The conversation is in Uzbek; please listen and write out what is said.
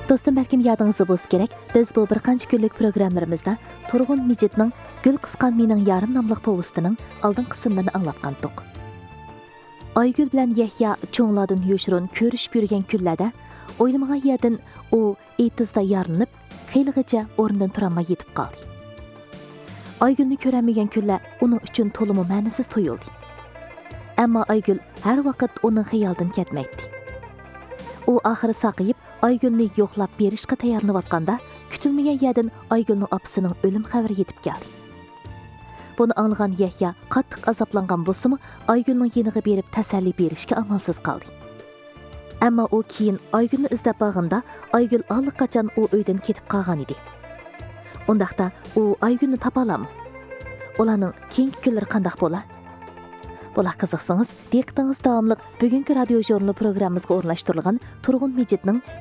Dostum, bəlkім yadınızı bolsa kerak, biz bu bir qancha kunlik programmamizda Turg'un Mijitning Gul qisqan mening yarim nomli povestining oldin qismlarini anglatgandik. Aygül bilan Yahya cho'nglardan yo'shirin ko'rishib yurgan kunlarda o'ylamagan yerdan u etizda yarinib, xeyligacha o'rnidan turolmay yetib qoldi. Aygülni ko'ramagan kunlar uning uchun to'liq ma'nisiz tuyuldi. Ammo Aygül har vaqt uning xayolidan ketmaydi. U oxiri saqayib Aygülni yo'qlab berishga tayyorlanayotganda kutilmagan yerdan Aygülning opasining o'lim xabari yetib keldi. Buni anglagan Yahya qattiq azoblangan bo'lsa-mu, Aygülning yeniga berib tasalli berishga amalsiz qoldi. Ammo u keyin Aygülni izlab borganda Aygül allaqachon u uydan ketib qolgan edi. Undaqda u Aygülni topa oladimi? Ularning keyingi kunlari qanday bo'ladi? Bular qiziqsangiz, diqqatingiz davomli bugungi radio jurnali programmamizga o'rnashtirilgan Turg'un Mijitning